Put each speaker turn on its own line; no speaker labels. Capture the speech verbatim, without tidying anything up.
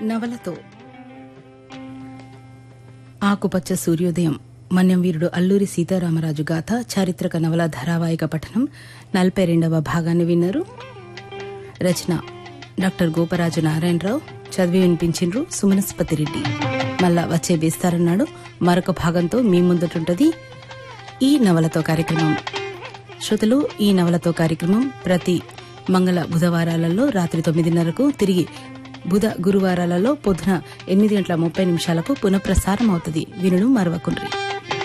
నవలతో ఆకుపచ్చ సూర్యోదయం మన్యం వీరుడు అల్లూరి సీతారామరాజు గాథ చారిత్రక నవల ధారావాహిక పఠనం నలభై రెండవ భాగాన్ని విన్నారు. రచన డాక్టర్ గోపరాజు నారాయణరావు. చదివి వినిపించిండ్రు సుమనస్పతి రెడ్డి. మళ్ళా వచ్చే బేస్తారన్నాడు మరొక భాగంతో మీ ముందటుంటది ఈ నవలతో కార్యక్రమం. శ్రోతలు, ఈ నవలతో కార్యక్రమం ప్రతి మంగళ బుధవారాలలో రాత్రి తొమ్మిదిన్నరకు, తిరిగి బుధ గురువారాలలో పొద్దున ఎనిమిది గంటల ముప్పై నిమిషాలకు పునఃప్రసారం అవుతుంది. వినును మరవకుండ్రి.